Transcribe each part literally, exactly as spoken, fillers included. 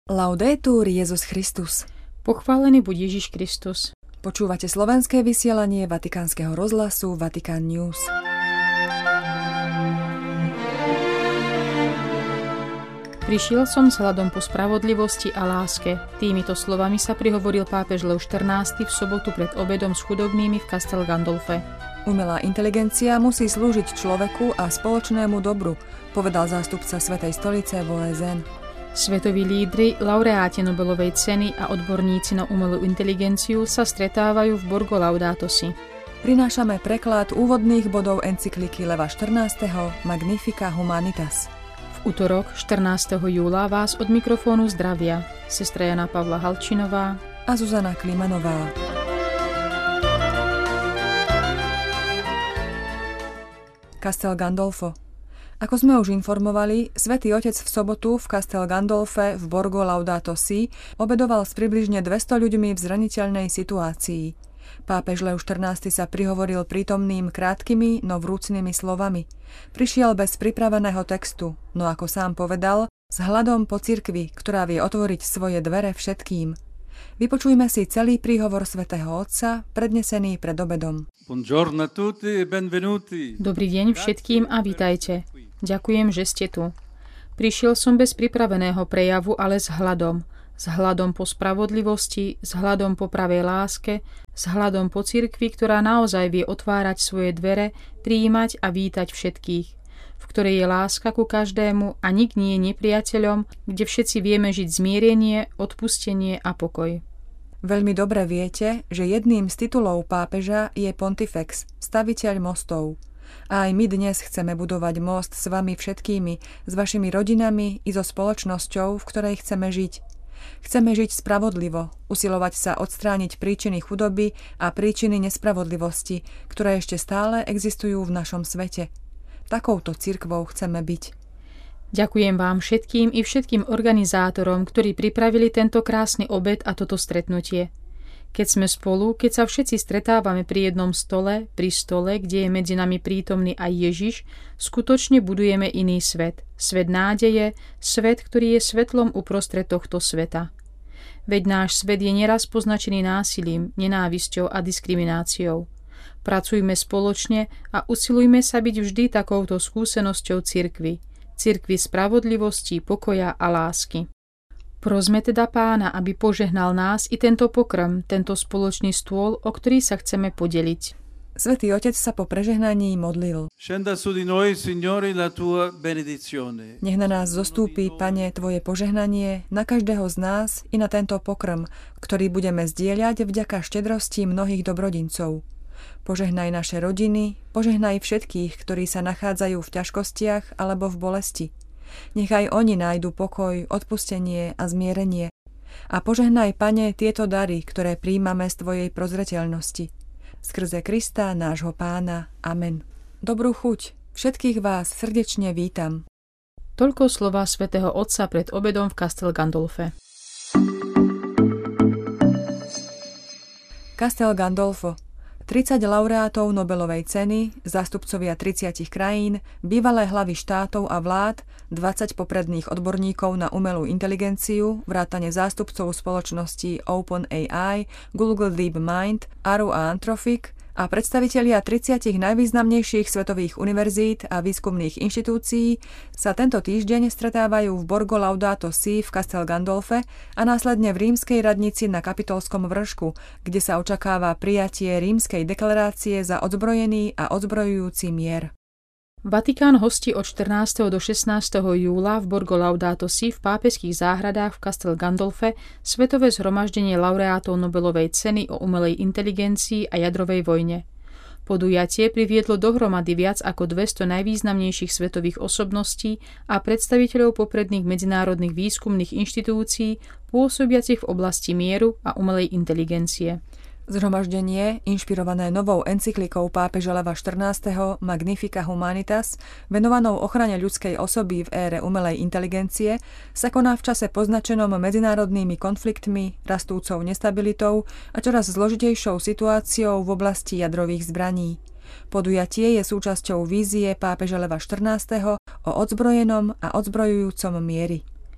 Laudetur Jesus Christus. Pochválený buď Ježiš Kristus. Počúvate slovenské vysielanie Vatikánskeho rozhlasu Vatican News. Prišiel som s hľadom po spravodlivosti a láske. Týmito slovami sa prihovoril pápež Lev štrnásty v sobotu pred obedom s chudobnými v Castel Gandolfe. Umelá inteligencia musí slúžiť človeku a spoločnému dobru, povedal zástupca Svätej stolice v ó es en. Svetoví lídri, laureáti Nobelovej ceny a odborníci na umelú inteligenciu sa stretávajú v Borgo Laudato Si. Prinášame preklad úvodných bodov encykliky Leva štrnásteho Magnifica Humanitas. V utorok štrnásteho júla vás od mikrofónu zdravia sestra Jana Pavla Halčinová a Zuzana Klimanová. Castel Gandolfo. Ako sme už informovali, Svätý Otec v sobotu v Castel Gandolfe v Borgo Laudato Si obedoval s približne dvesto ľuďmi v zraniteľnej situácii. Pápež Lev štrnásty sa prihovoril prítomným krátkými, no vrúcnými slovami. Prišiel bez pripraveného textu, no ako sám povedal, s hľadom po cirkvi, ktorá vie otvoriť svoje dvere všetkým. Vypočujme si celý príhovor Svätého Otca, prednesený pred obedom. Buongiorno a tutti e benvenuti. Dobrý deň všetkým a vítajte. Ďakujem, že ste tu. Prišiel som bez pripraveného prejavu, ale s hľadom. S hľadom po spravodlivosti, s hľadom po pravej láske, s hľadom po cirkvi, ktorá naozaj vie otvárať svoje dvere, prijímať a vítať všetkých, v ktorej je láska ku každému a nik nie je nepriateľom, kde všetci vieme žiť zmierenie, odpustenie a pokoj. Veľmi dobre viete, že jedným z titulov pápeža je Pontifex, staviteľ mostov. A aj my dnes chceme budovať most s vami všetkými, s vašimi rodinami i so spoločnosťou, v ktorej chceme žiť. Chceme žiť spravodlivo, usilovať sa odstrániť príčiny chudoby a príčiny nespravodlivosti, ktoré ešte stále existujú v našom svete. Takouto cirkvou chceme byť. Ďakujem vám všetkým i všetkým organizátorom, ktorí pripravili tento krásny obed a toto stretnutie. Keď sme spolu, keď sa všetci stretávame pri jednom stole, pri stole, kde je medzi nami prítomný aj Ježiš, skutočne budujeme iný svet. Svet nádeje, svet, ktorý je svetlom uprostred tohto sveta. Veď náš svet je neraz poznačený násilím, nenávisťou a diskrimináciou. Pracujme spoločne a usilujme sa byť vždy takouto skúsenosťou cirkvi. Cirkvi spravodlivosti, pokoja a lásky. Prosme teda Pána, aby požehnal nás i tento pokrm, tento spoločný stôl, o ktorý sa chceme podeliť. Svätý Otec sa po prežehnaní modlil. Scenda su di noi, Signore, la tua benedizione. Nech na nás zostúpi, Pane, Tvoje požehnanie, na každého z nás i na tento pokrm, ktorý budeme zdieľať vďaka štedrosti mnohých dobrodincov. Požehnaj naše rodiny, požehnaj všetkých, ktorí sa nachádzajú v ťažkostiach alebo v bolesti. Nechaj oni nájdu pokoj, odpustenie a zmierenie. A požehnaj, Pane, tieto dary, ktoré príjmame z Tvojej prozreteľnosti. Skrze Krista, nášho Pána. Amen. Dobrú chuť. Všetkých vás srdečne vítam. Toľko slova Svätého Otca pred obedom v Castel Gandolfe. Castel Gandolfo. tridsať laureátov Nobelovej ceny, zástupcovia tridsiatich krajín, bývalé hlavy štátov a vlád, dvadsať popredných odborníkov na umelú inteligenciu, vrátane zástupcov spoločností OpenAI, Google DeepMind, Aru a Anthropic a predstavitelia tridsiatich najvýznamnejších svetových univerzít a výskumných inštitúcií sa tento týždeň stretávajú v Borgo Laudato Si v Castel Gandolfe a následne v rímskej radnici na Kapitolskom vršku, kde sa očakáva prijatie rímskej deklarácie za odzbrojený a odzbrojujúci mier. Vatikán hostí od štrnásteho do šestnásteho júla v Borgo Laudato Si v pápežských záhradách v Castel Gandolfe svetové zhromaždenie laureátov Nobelovej ceny o umelej inteligencii a jadrovej vojne. Podujatie priviedlo dohromady viac ako dvesto najvýznamnejších svetových osobností a predstaviteľov popredných medzinárodných výskumných inštitúcií pôsobiacich v oblasti mieru a umelej inteligencie. Zhromaždenie, inšpirované novou encyklikou pápeža Leva štrnásteho Magnifica Humanitas, venovanou ochrane ľudskej osoby v ére umelej inteligencie, sa koná v čase poznačenom medzinárodnými konfliktmi, rastúcou nestabilitou a čoraz zložitejšou situáciou v oblasti jadrových zbraní. Podujatie je súčasťou vízie pápeža Leva štrnásteho o odzbrojenom a odzbrojujúcom mieri.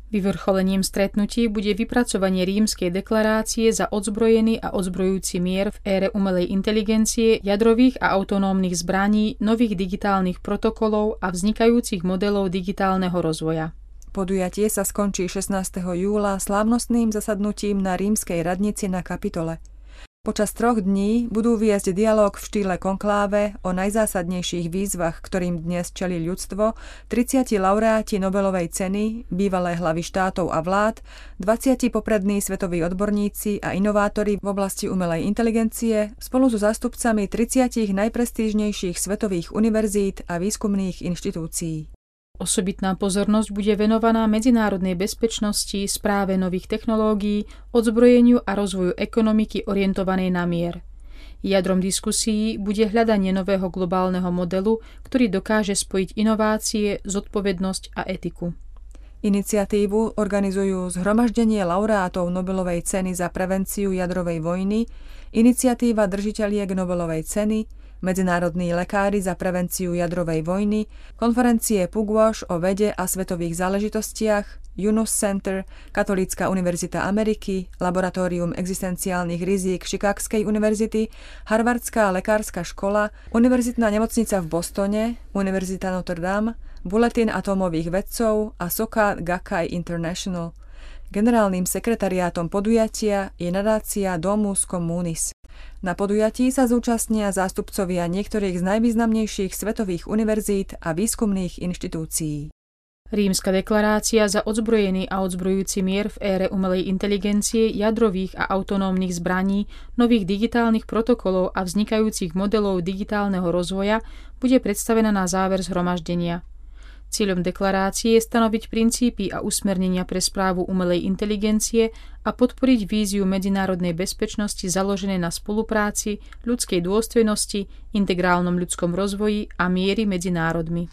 Vyvrcholením stretnutí bude vypracovanie Rímskej deklarácie za odzbrojený a odzbrojujúci mier v ére umelej inteligencie, jadrových a autonómnych zbraní, nových digitálnych protokolov a vznikajúcich modelov digitálneho rozvoja. Podujatie sa skončí šestnásteho júla slávnostným zasadnutím na Rímskej radnici na Kapitole. Počas troch dní budú viesť dialóg v štýle konkláve o najzásadnejších výzvach, ktorým dnes čelí ľudstvo, tridsiati laureáti Nobelovej ceny, bývalé hlavy štátov a vlád, dvadsiati poprední svetoví odborníci a inovátori v oblasti umelej inteligencie spolu so zástupcami tridsiatich najprestížnejších svetových univerzít a výskumných inštitúcií. Osobitná pozornosť bude venovaná medzinárodnej bezpečnosti, správe nových technológií, odzbrojeniu a rozvoju ekonomiky orientovanej na mier. Jadrom diskusií bude hľadanie nového globálneho modelu, ktorý dokáže spojiť inovácie, zodpovednosť a etiku. Iniciatívu organizujú Zhromaždenie laureátov Nobelovej ceny za prevenciu jadrovej vojny, Iniciatíva držiteľiek Nobelovej ceny, Medzinárodní lekári za prevenciu jadrovej vojny, konferencie Pugwash o vede a svetových záležitostiach, Yunus Center, Katolícka univerzita Ameriky, Laboratórium existenciálnych rizík Chicagskej univerzity, Harvardská lekárska škola, Univerzitná nemocnica v Bostone, Univerzita Notre Dame, Bulletin atómových vedcov a Soka Gakkai International. Generálnym sekretariátom podujatia je nadácia Domus Communis. Na podujatí sa zúčastnia zástupcovia niektorých z najvýznamnejších svetových univerzít a výskumných inštitúcií. Rímska deklarácia za odzbrojený a odzbrojujúci mier v ére umelej inteligencie, jadrových a autonómnych zbraní, nových digitálnych protokolov a vznikajúcich modelov digitálneho rozvoja bude predstavená na záver zhromaždenia. Cieľom deklarácie je stanoviť princípy a usmernenia pre správu umelej inteligencie a podporiť víziu medzinárodnej bezpečnosti založené na spolupráci, ľudskej dôstojnosti, integrálnom ľudskom rozvoji a miery medzi národmi.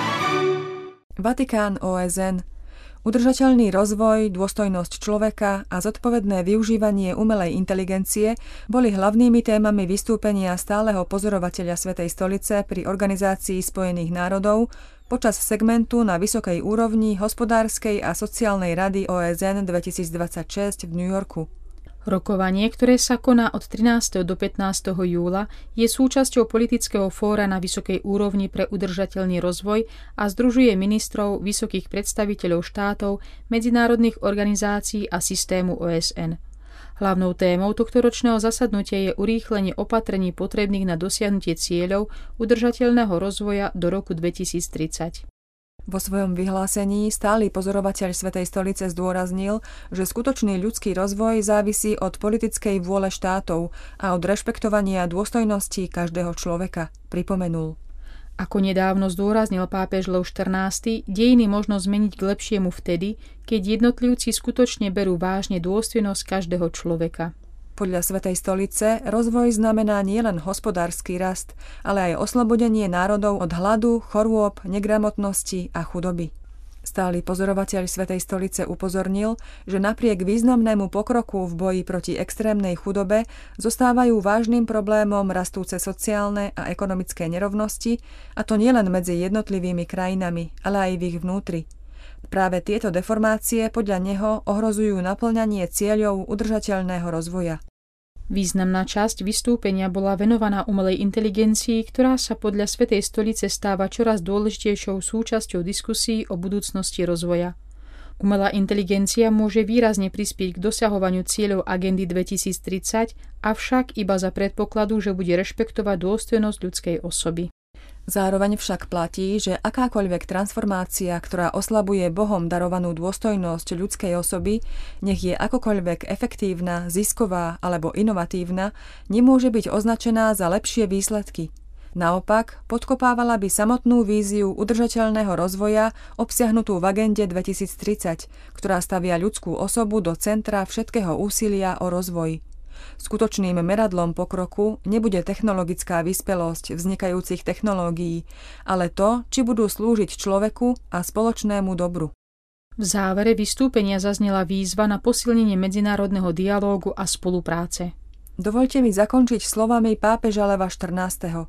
Vatikán ó es en. Udržateľný rozvoj, dôstojnosť človeka a zodpovedné využívanie umelej inteligencie boli hlavnými témami vystúpenia stáleho pozorovateľa Svätej stolice pri Organizácii spojených národov počas segmentu na vysokej úrovni Hospodárskej a sociálnej rady ó es en dvetisícdvadsaťšesť v New Yorku. Rokovanie, ktoré sa koná od trinásteho do pätnásteho júla, je súčasťou politického fóra na vysokej úrovni pre udržateľný rozvoj a združuje ministrov, vysokých predstaviteľov štátov, medzinárodných organizácií a systému ó es en. Hlavnou témou tohtoročného zasadnutia je urýchlenie opatrení potrebných na dosiahnutie cieľov udržateľného rozvoja do roku dvetisíctridsať. Vo svojom vyhlásení stály pozorovateľ Svätej stolice zdôraznil, že skutočný ľudský rozvoj závisí od politickej vôle štátov a od rešpektovania dôstojnosti každého človeka, pripomenul. Ako nedávno zdôraznil pápež Lev štrnásty, dejiny možno zmeniť k lepšiemu vtedy, keď jednotlivci skutočne berú vážne dôstojnosť každého človeka. Podľa Svätej stolice rozvoj znamená nielen hospodársky rast, ale aj oslobodenie národov od hladu, chorôb, negramotnosti a chudoby. Stály pozorovateľ Svätej stolice upozornil, že napriek významnému pokroku v boji proti extrémnej chudobe zostávajú vážnym problémom rastúce sociálne a ekonomické nerovnosti, a to nielen medzi jednotlivými krajinami, ale aj v ich vnútri. Práve tieto deformácie podľa neho ohrozujú naplňanie cieľov udržateľného rozvoja. Významná časť vystúpenia bola venovaná umelej inteligencii, ktorá sa podľa Svätej stolice stáva čoraz dôležitejšou súčasťou diskusí o budúcnosti rozvoja. Umelá inteligencia môže výrazne prispieť k dosahovaniu cieľov agendy dvetisíctridsať, avšak iba za predpokladu, že bude rešpektovať dôstojnosť ľudskej osoby. Zároveň však platí, že akákoľvek transformácia, ktorá oslabuje Bohom darovanú dôstojnosť ľudskej osoby, nech je akokoľvek efektívna, zisková alebo inovatívna, nemôže byť označená za lepšie výsledky. Naopak, podkopávala by samotnú víziu udržateľného rozvoja obsiahnutú v agende dvetisíctridsať, ktorá stavia ľudskú osobu do centra všetkého úsilia o rozvoj. Skutočným meradlom pokroku nebude technologická vyspelosť vznikajúcich technológií, ale to, či budú slúžiť človeku a spoločnému dobru. V závere vystúpenia zaznela výzva na posilnenie medzinárodného dialógu a spolupráce. Dovoľte mi zakončiť slovami pápeža Leva štrnásteho.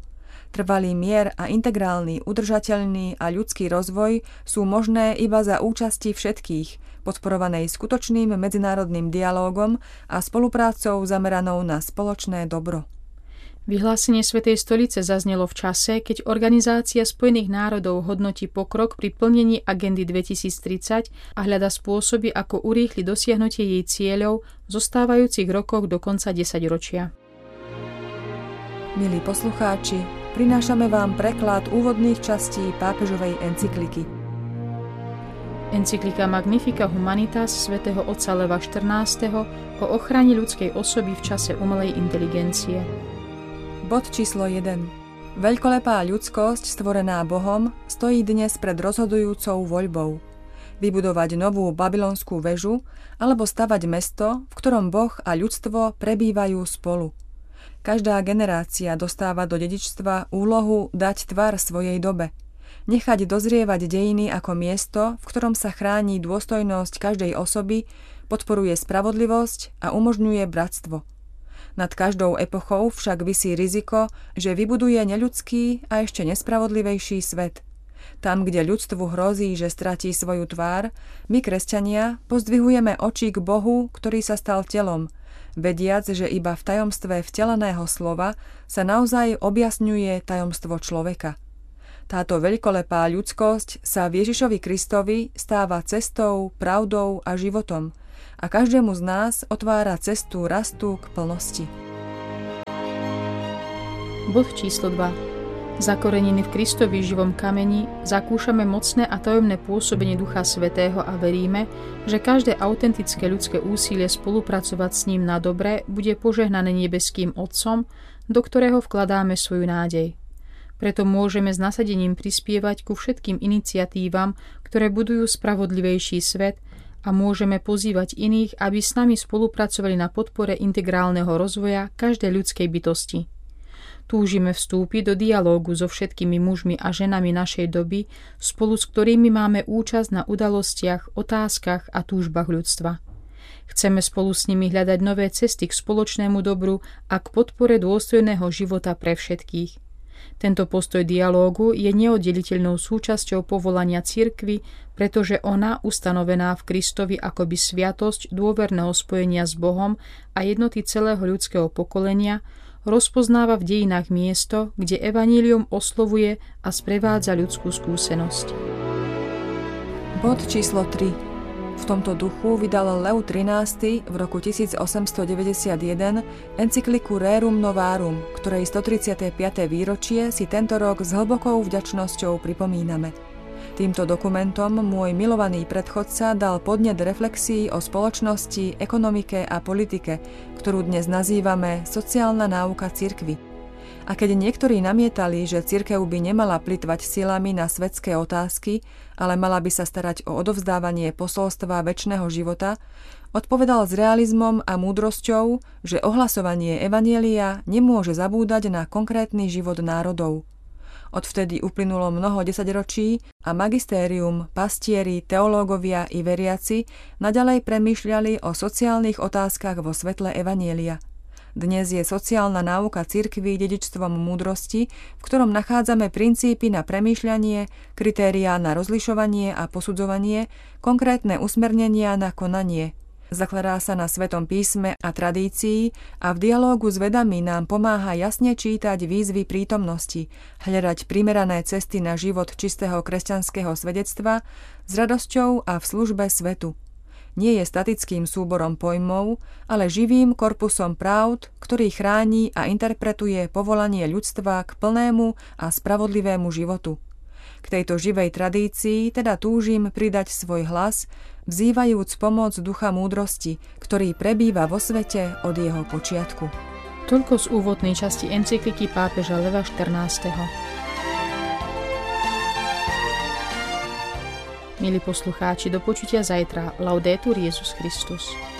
Trvalý mier a integrálny, udržateľný a ľudský rozvoj sú možné iba za účasti všetkých, podporovanej skutočným medzinárodným dialógom a spoluprácou zameranou na spoločné dobro. Vyhlásenie Svätej stolice zaznelo v čase, keď Organizácia spojených národov hodnotí pokrok pri plnení agendy dvetisíctridsať a hľada spôsoby, ako urýchliť dosiahnutie jej cieľov v zostávajúcich rokoch do konca desaťročia. Milí poslucháči, prinášame vám preklad úvodných častí pápežovej encykliky. Encyklika Magnifica Humanitas svätého otca Leva štrnásteho o ochrane ľudskej osoby v čase umelej inteligencie. Bod číslo jeden. Veľkolepá ľudskosť, stvorená Bohom, stojí dnes pred rozhodujúcou voľbou. Vybudovať novú babylonskú väžu alebo stavať mesto, v ktorom Boh a ľudstvo prebývajú spolu. Každá generácia dostáva do dedičstva úlohu dať tvar svojej dobe. Nechať dozrievať dejiny ako miesto, v ktorom sa chráni dôstojnosť každej osoby, podporuje spravodlivosť a umožňuje bratstvo. Nad každou epochou však visí riziko, že vybuduje neľudský a ešte nespravodlivejší svet. Tam, kde ľudstvu hrozí, že stratí svoju tvár, my, kresťania, pozdvihujeme oči k Bohu, ktorý sa stal telom, vediac, že iba v tajomstve vteleného slova sa naozaj objasňuje tajomstvo človeka. Táto veľkolepá ľudskosť sa v Ježišovi Kristovi stáva cestou, pravdou a životom a každému z nás otvára cestu rastu k plnosti. Bod číslo dva. Zakorenení v Kristovi živom kameni zakúšame mocné a tajomné pôsobenie Ducha Svätého a veríme, že každé autentické ľudské úsilie spolupracovať s ním na dobre bude požehnané nebeským Otcom, do ktorého vkladáme svoju nádej. Preto môžeme s nasadením prispievať ku všetkým iniciatívam, ktoré budujú spravodlivejší svet a môžeme pozývať iných, aby s nami spolupracovali na podpore integrálneho rozvoja každej ľudskej bytosti. Túžime vstúpiť do dialógu so všetkými mužmi a ženami našej doby, spolu s ktorými máme účasť na udalostiach, otázkach a túžbách ľudstva. Chceme spolu s nimi hľadať nové cesty k spoločnému dobru a k podpore dôstojného života pre všetkých. Tento postoj dialógu je neoddeliteľnou súčasťou povolania cirkvi, pretože ona, ustanovená v Kristovi akoby sviatosť dôverného spojenia s Bohom a jednoty celého ľudského pokolenia, rozpoznáva v dejinách miesto, kde evanjelium oslovuje a sprevádza ľudskú skúsenosť. Bod číslo tri. V tomto duchu vydal Leo trinásty v roku tisícosemstodeväťdesiatjeden encykliku Rerum Novarum, ktorej stotridsiate piate výročie si tento rok s hlbokou vďačnosťou pripomíname. Týmto dokumentom môj milovaný predchodca dal podnet reflexií o spoločnosti, ekonomike a politike, ktorú dnes nazývame sociálna náuka cirkvi. A keď niektorí namietali, že cirkev by nemala plytvať silami na svetské otázky, ale mala by sa starať o odovzdávanie posolstva večného života, odpovedal s realizmom a múdrosťou, že ohlasovanie evanjelia nemôže zabúdať na konkrétny život národov. Odvtedy uplynulo mnoho desaťročí a magistérium, pastieri, teológovia i veriaci naďalej premýšľali o sociálnych otázkach vo svetle evanjelia. Dnes je sociálna náuka cirkvi dedičstvom múdrosti, v ktorom nachádzame princípy na premýšľanie, kritériá na rozlišovanie a posudzovanie, konkrétne usmernenia na konanie. Zakladá sa na Svetom písme a tradícii a v dialógu s vedami nám pomáha jasne čítať výzvy prítomnosti, hľadať primerané cesty na život čistého kresťanského svedectva s radosťou a v službe svetu. Nie je statickým súborom pojmov, ale živým korpusom pravd, ktorý chráni a interpretuje povolanie ľudstva k plnému a spravodlivému životu. K tejto živej tradícii teda túžim pridať svoj hlas, vzývajúc pomoc ducha múdrosti, ktorý prebýva vo svete od jeho počiatku. Toľko z úvodnej časti encykliky pápeža Leva štrnásteho. Milí poslucháči, do počutia zajtra. Laudetur Jesus Christus.